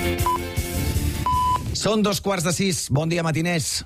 Són 5:15. Bon dia, matiners.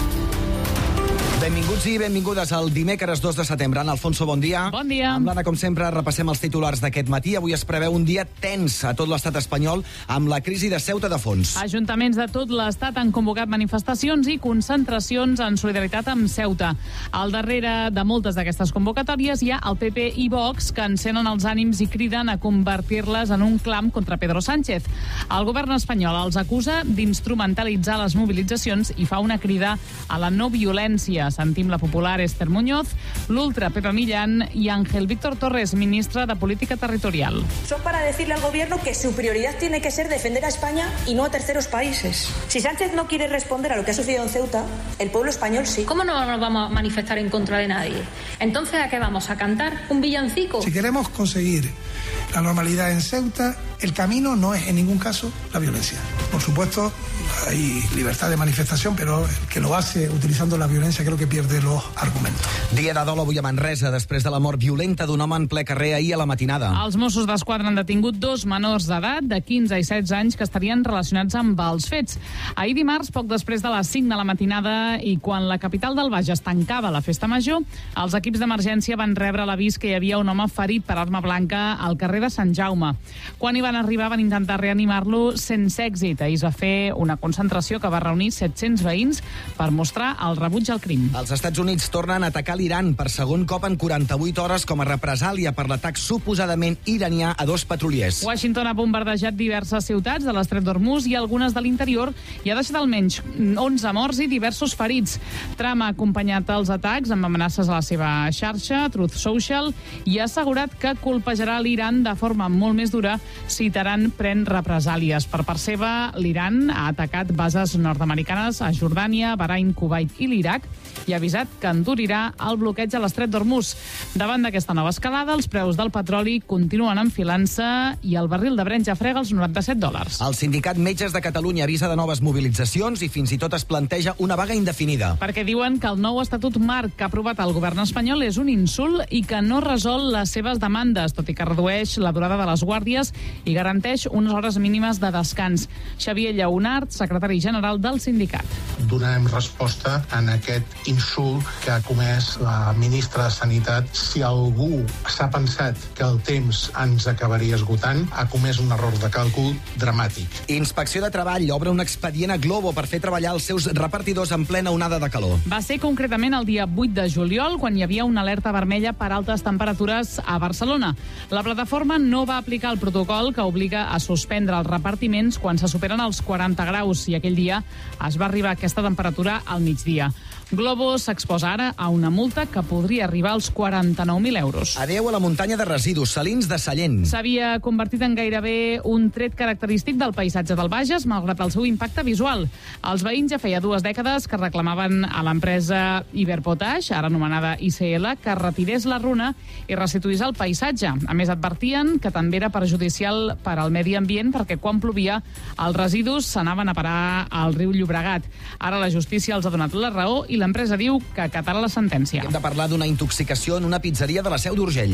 Benvinguts i benvingudes al dimecres 2 de setembre. En Alfonso, bon dia. Bon dia. Amb l'Anna, com sempre, repassem els titulars d'aquest matí. Avui es preveu un dia tens a tot l'estat espanyol amb la crisi de Ceuta de fons. Ajuntaments de tot l'estat han convocat manifestacions i concentracions en solidaritat amb Ceuta. Al darrere de moltes d'aquestes convocatòries hi ha el PP i Vox, que encenen els ànims i criden a convertir-les en un clam contra Pedro Sánchez. El govern espanyol els acusa d'instrumentalitzar les mobilitzacions i fa una crida a la no violència. Sentim la popular Esther Muñoz, l'ultra Pepa Millán y Ángel Víctor Torres, ministra de Política Territorial. Son para decirle al gobierno que su prioridad tiene que ser defender a España y no a terceros países. Si Sánchez no quiere responder a lo que ha sucedido en Ceuta, el pueblo español sí. ¿Cómo no nos vamos a manifestar en contra de nadie? Entonces, ¿a qué vamos? ¿A cantar un villancico? Si queremos conseguir la normalidad en Ceuta, el camino no es en ningún caso la violencia. Por supuesto, hay libertad de manifestación, pero el que lo hace utilizando la violencia creo que pierde los argumentos. Dia de dol avui a Manresa, després de la mort violenta d'un home en ple carrer ahir a la matinada. Els Mossos d'Esquadra han detingut 2 menors d'edat de 15 i 16 anys que estarien relacionats amb els fets. Ahir dimarts, poc després de les 5 de la matinada i quan la capital del Bages tancava la festa major, els equips d'emergència van rebre l'avís que hi havia un home ferit per arma blanca al carrer de Sant Jaume. Quan hi van arribar van intentar reanimar-lo sense èxit. Ahir es va fer una concentració que va reunir 700 veïns per mostrar el rebuig al crim. Els Estats Units tornen a atacar l'Iran per segon cop en 48 hores com a represàlia per l'atac suposadament iranià a 2 petroliers. Washington ha bombardejat diverses ciutats de l'Estret d'Hormuz i algunes de l'interior i ha deixat almenys 11 morts i diversos ferits. Trump ha acompanyat els atacs amb amenaces a la seva xarxa, Truth Social, i ha assegurat que colpejarà l'Iran de forma molt més dura si Teheran pren represàlies. Per part seva, l'Iran ha atacat bases nord-americanes a Jordània, Bahrain, Kuwait i l'Iraq i ha avisat que endurirà el bloqueig a l'Estret d'Hormuz. Davant d'aquesta nova escalada, els preus del petroli continuen enfilant-se i el barril de Brent ja frega els $97. El sindicat Metges de Catalunya avisa de noves mobilitzacions i fins i tot es planteja una vaga indefinida. Perquè diuen que el nou estatut marc que ha aprovat el govern espanyol és un insult i que no resol les seves demandes, tot i que redueix la durada de les guàrdies i garanteix unes hores mínimes de descans. Xavier Lleonart, secretari general del sindicat. Donarem resposta en aquest insult que ha comès la ministra de Sanitat. Si algú s'ha pensat que el temps ens acabaria esgotant, ha comès un error de càlcul dramàtic. Inspecció de Treball obre un expedient a Glovo per fer treballar els seus repartidors en plena onada de calor. Va ser concretament el dia 8 de juliol, quan hi havia una alerta vermella per altes temperatures a Barcelona. La plataforma no va aplicar el protocol que obliga a suspendre els repartiments quan se superen els 40 graus i aquell dia es va arribar a aquesta temperatura al migdia. Glovo s'exposa ara a una multa que podria arribar als 49.000 euros. Adeu a la muntanya de residus, Salins de Sallent. S'havia convertit en gairebé un tret característic del paisatge del Bages, malgrat el seu impacte visual. Els veïns ja feia 2 dècades que reclamaven a l'empresa Iberpotash, ara anomenada ICL, que retirés la runa i restituís el paisatge. A més, advertien que també era perjudicial per al medi ambient perquè quan plovia els residus s'anaven a parar al riu Llobregat. Ara la justícia els ha donat la raó i l'empresa diu que acatarà la sentència. Hem de parlar d'una intoxicació en una pizzeria de la Seu d'Urgell.